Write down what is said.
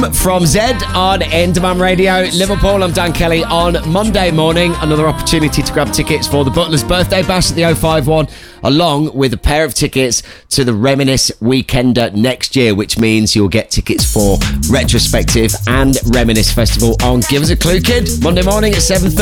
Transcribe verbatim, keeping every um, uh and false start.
From Zed on Enderman Radio, Liverpool. I'm Dan Kelly. On Monday morning, another opportunity to grab tickets for the Butler's birthday bash at the oh five one, along with a pair of tickets to the Reminisce Weekender next year, which means you'll get tickets for Retrospective and Reminisce Festival on Give Us a Clue Kid, Monday morning at seven thirty.